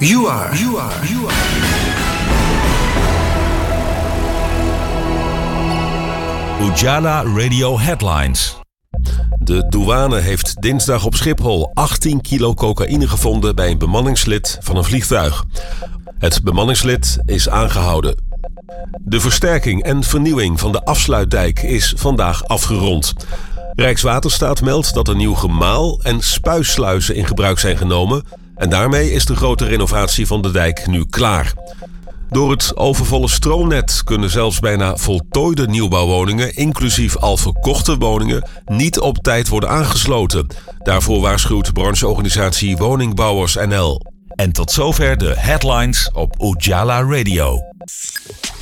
You are. Ujala Radio Headlines. De douane heeft dinsdag op Schiphol 18 kilo cocaïne gevonden bij een bemanningslid van een vliegtuig. Het bemanningslid is aangehouden. De versterking en vernieuwing van de afsluitdijk is vandaag afgerond. Rijkswaterstaat meldt dat er nieuw gemaal en spuissluizen in gebruik zijn genomen en daarmee is de grote renovatie van de dijk nu klaar. Door het overvolle stroomnet kunnen zelfs bijna voltooide nieuwbouwwoningen, inclusief al verkochte woningen, niet op tijd worden aangesloten. Daarvoor waarschuwt brancheorganisatie Woningbouwers NL. En tot zover de headlines op Ujala Radio.